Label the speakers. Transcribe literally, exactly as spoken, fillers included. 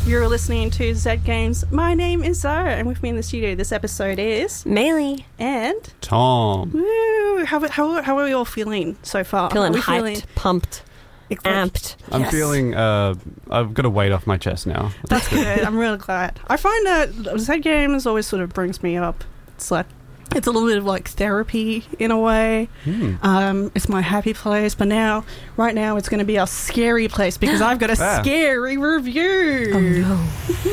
Speaker 1: You're listening to Z Games. My name is Zara, and with me in the studio this episode is...
Speaker 2: Melee.
Speaker 1: And...
Speaker 3: Tom.
Speaker 1: Woo! How, how, how are we all feeling so far?
Speaker 2: Feeling
Speaker 1: are we
Speaker 2: hyped,
Speaker 1: feeling
Speaker 2: pumped, amped.
Speaker 3: I'm
Speaker 1: Yes.
Speaker 3: feeling, uh, I've got a weight off my chest now.
Speaker 1: That's good. I'm really glad. I find that Z Games always sort of brings me up. It's like... It's a little bit of like therapy in a way.
Speaker 3: Hmm.
Speaker 1: Um, it's my happy place, but now, right now, it's going to be our scary place because I've got a
Speaker 3: Ah.
Speaker 1: scary review.
Speaker 2: Oh no.